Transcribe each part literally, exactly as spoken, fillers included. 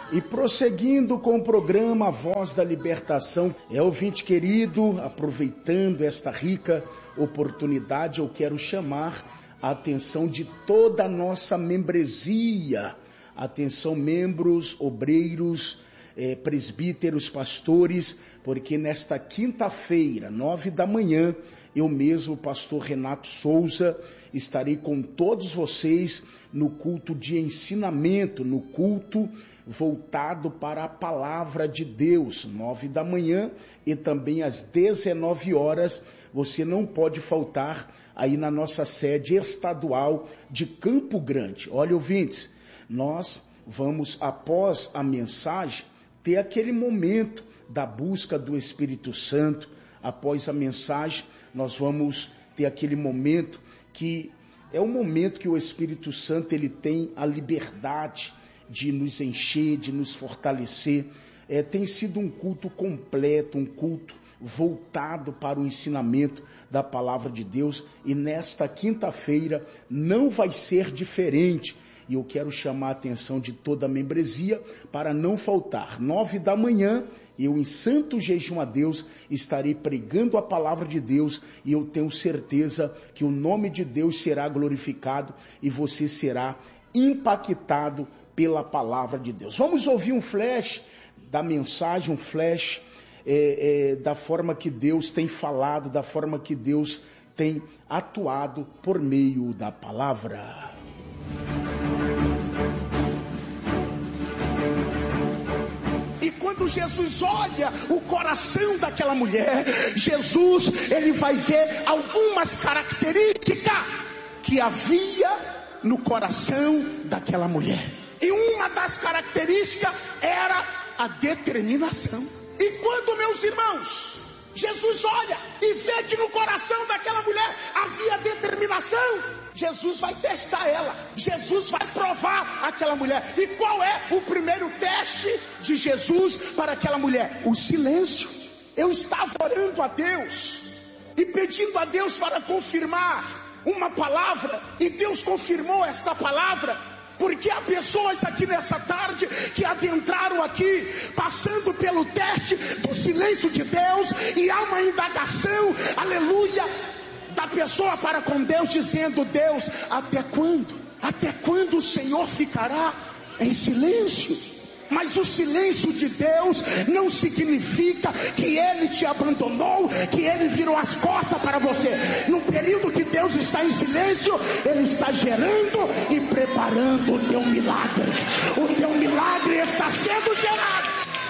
E prosseguindo com o programa Voz da Libertação, é ouvinte querido, aproveitando esta rica oportunidade, eu quero chamar a atenção de toda a nossa membresia. Atenção, membros, obreiros, eh, presbíteros, pastores, porque nesta quinta-feira, nove da manhã, eu mesmo, pastor Renato Souza, estarei com todos vocês no culto de ensinamento, no culto voltado para a palavra de Deus, nove da manhã e também às dezenove horas, você não pode faltar aí na nossa sede estadual de Campo Grande. Olha, ouvintes, nós vamos, após a mensagem, ter aquele momento da busca do Espírito Santo. Após a mensagem, nós vamos ter aquele momento que é o momento que o Espírito Santo ele tem a liberdade de nos encher, de nos fortalecer. É, tem sido um culto completo, um culto voltado para o ensinamento da palavra de Deus, e nesta quinta-feira não vai ser diferente. E eu quero chamar a atenção de toda a membresia para não faltar. Nove da manhã, eu em santo jejum a Deus estarei pregando a palavra de Deus, e eu tenho certeza que o nome de Deus será glorificado e você será impactado pela palavra de Deus. Vamos ouvir um flash da mensagem, um flash é, é, da forma que Deus tem falado, da forma que Deus tem atuado por meio da palavra. E quando Jesus olha o coração daquela mulher, Jesus, ele vai ver algumas características que havia no coração daquela mulher. E uma das características era a determinação. E quando, meus irmãos, Jesus olha e vê que no coração daquela mulher havia determinação, Jesus vai testar ela, Jesus vai provar aquela mulher. E qual é o primeiro teste de Jesus para aquela mulher? O silêncio. Eu estava orando a Deus e pedindo a Deus para confirmar uma palavra, e Deus confirmou esta palavra. Porque há pessoas aqui nessa tarde que adentraram aqui, passando pelo teste do silêncio de Deus, e há uma indagação, aleluia, da pessoa para com Deus, dizendo: Deus, até quando? Até quando o Senhor ficará em silêncio? Mas o silêncio de Deus não significa que Ele te abandonou, que Ele virou as costas para você. No período que Deus está em silêncio, Ele está gerando e preparando o teu milagre. O teu milagre está sendo gerado.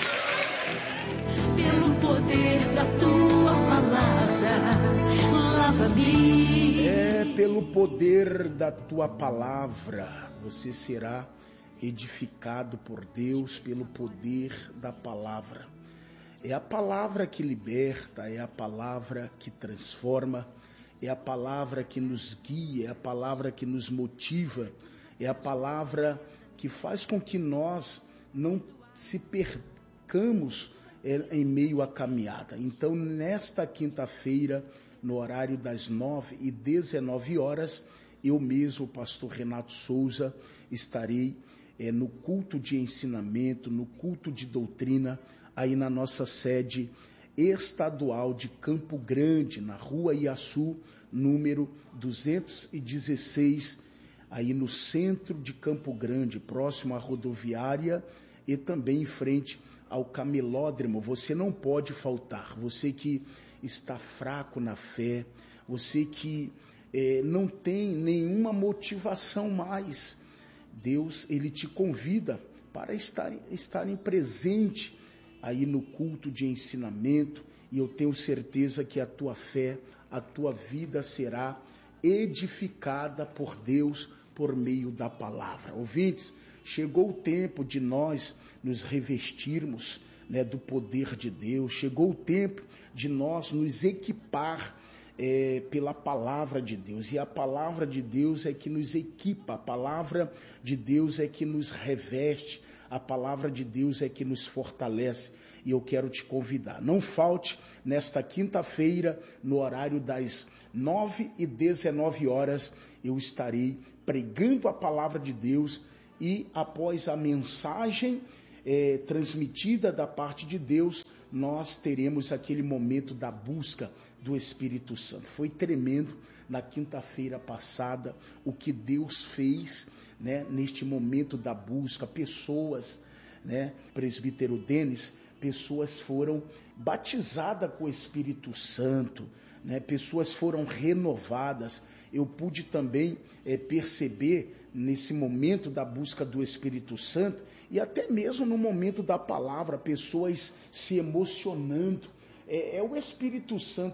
Pelo poder da tua palavra, lava-me. É, pelo poder da tua palavra, você será edificado por Deus, pelo poder da palavra. É a palavra que liberta, é a palavra que transforma, é a palavra que nos guia, é a palavra que nos motiva, é a palavra que faz com que nós não se percamos em meio à caminhada. Então, nesta quinta-feira, no horário das nove e dezenove horas, eu mesmo, pastor Renato Souza, estarei É, no culto de ensinamento, no culto de doutrina, aí na nossa sede estadual de Campo Grande, na Rua Iaçu, número duzentos e dezesseis, aí no centro de Campo Grande, próximo à rodoviária e também em frente ao camelódromo. Você não pode faltar, você que está fraco na fé, você que é, não tem nenhuma motivação mais. Deus, ele te convida para estar, estarem presente aí no culto de ensinamento, e eu tenho certeza que a tua fé, a tua vida será edificada por Deus por meio da palavra. Ouvintes, chegou o tempo de nós nos revestirmos, né, do poder de Deus, chegou o tempo de nós nos equipar É, pela palavra de Deus, e a palavra de Deus é que nos equipa, a palavra de Deus é que nos reveste, a palavra de Deus é que nos fortalece. E eu quero te convidar, não falte nesta quinta-feira, no horário das nove e dezenove horas, eu estarei pregando a palavra de Deus, e após a mensagem é, transmitida da parte de Deus, nós teremos aquele momento da busca do Espírito Santo. Foi tremendo na quinta-feira passada o que Deus fez, né, neste momento da busca. Pessoas, né, presbítero Denis, pessoas foram batizadas com o Espírito Santo, né, pessoas foram renovadas. Eu pude também é, perceber nesse momento da busca do Espírito Santo e até mesmo no momento da palavra, pessoas se emocionando. É, é o Espírito Santo